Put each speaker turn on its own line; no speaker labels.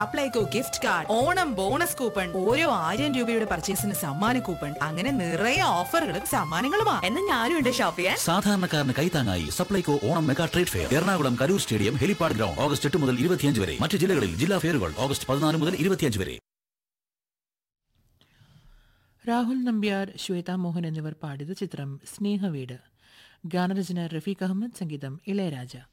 അപ്ലൈകോ gift card, Onam bonus coupon, ഓരോ 1000 രൂപയുടെ പർച്ചേസിന് സമ്മാന കൂപ്പൺ, അങ്ങനെ നിറയെ ഓഫറുകളും സമ്മാനങ്ങളുമാണ്.
എന്നാ ഞാനും ഉണ്ട് ഷോപ്പ് ചെയ്യാൻ.
സാധാരണക്കാരന് കൈത്താങ്ങായി Supplyco Onam mega trade fair Ernakulam Karur stadium helipad ground August 8 മുതൽ 25 വരെ. മറ്റ് ജില്ലകളിൽ ജില്ലാ ഫെയറുകൾ ഓഗസ്റ്റ് 14 മുതൽ 25 വരെ.
രാഹുൽ നമ്പ്യാർ, ശ്വേതാ മോഹൻ എന്നിവർ പാടിയ ചിത്രം സ്നേഹവീട്. ഗാനരചന റഫീഖ് അഹമ്മദ്, സംഗീതം ഇളയരാജ.